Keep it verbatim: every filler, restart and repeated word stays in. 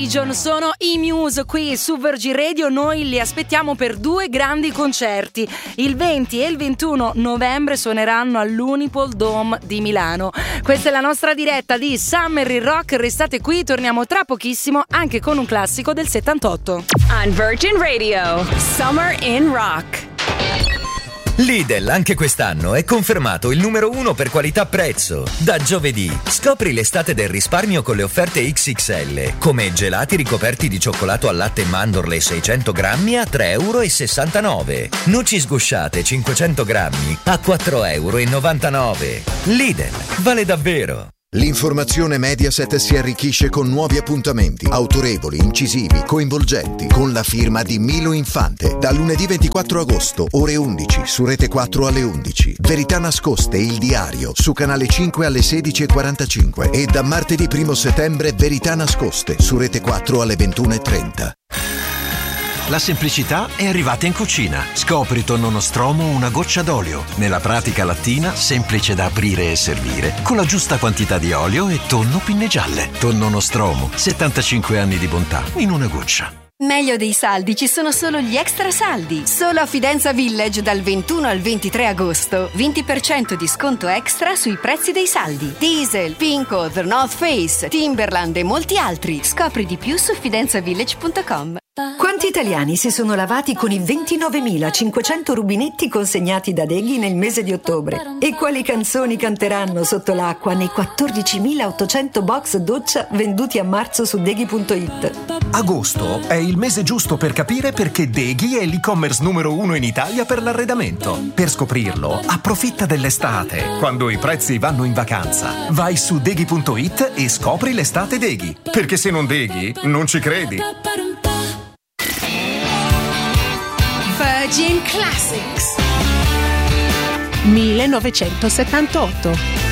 Contagion sono i Muse qui su Virgin Radio. Noi li aspettiamo per due grandi concerti. Il venti e il ventuno novembre suoneranno all'Unipol Dome di Milano. Questa è la nostra diretta di Summer in Rock. Restate qui, torniamo tra pochissimo anche con un classico del settantotto. On Virgin Radio, Summer in Rock. Lidl anche quest'anno è confermato il numero uno per qualità-prezzo. Da giovedì scopri l'estate del risparmio con le offerte X X L, come gelati ricoperti di cioccolato al latte e mandorle seicento grammi a tre e sessantanove euro. Noci sgusciate cinquecento grammi a quattro e novantanove euro. Lidl, vale davvero! L'informazione Mediaset si arricchisce con nuovi appuntamenti, autorevoli, incisivi, coinvolgenti, con la firma di Milo Infante. Da lunedì ventiquattro agosto, ore undici, su Rete quattro alle undici. Verità nascoste, il diario, su Canale cinque alle sedici e quarantacinque. E da martedì primo settembre, Verità nascoste, su Rete quattro alle ventuno e trenta. La semplicità è arrivata in cucina. Scopri tonno nostromo una goccia d'olio. Nella pratica lattina, semplice da aprire e servire, con la giusta quantità di olio e tonno pinne gialle. Tonno nostromo, settantacinque anni di bontà in una goccia. Meglio dei saldi ci sono solo gli extra saldi. Solo a Fidenza Village dal ventuno al ventitré agosto. venti per cento di sconto extra sui prezzi dei saldi. Diesel, Pinko, The North Face, Timberland e molti altri. Scopri di più su fidenzavillage punto com. Quanti italiani si sono lavati con i ventinovemilacinquecento rubinetti consegnati da Deghi nel mese di ottobre? E quali canzoni canteranno sotto l'acqua nei quattordicimilaottocento box doccia venduti a marzo su Deghi punto it? Agosto è il mese giusto per capire perché Deghi è l'e-commerce numero uno in Italia per l'arredamento. Per scoprirlo, approfitta dell'estate, quando i prezzi vanno in vacanza. Vai su Deghi punto it e scopri l'estate Deghi. Perché se non Deghi, non ci credi. Virgin Classics millenovecentosettantotto.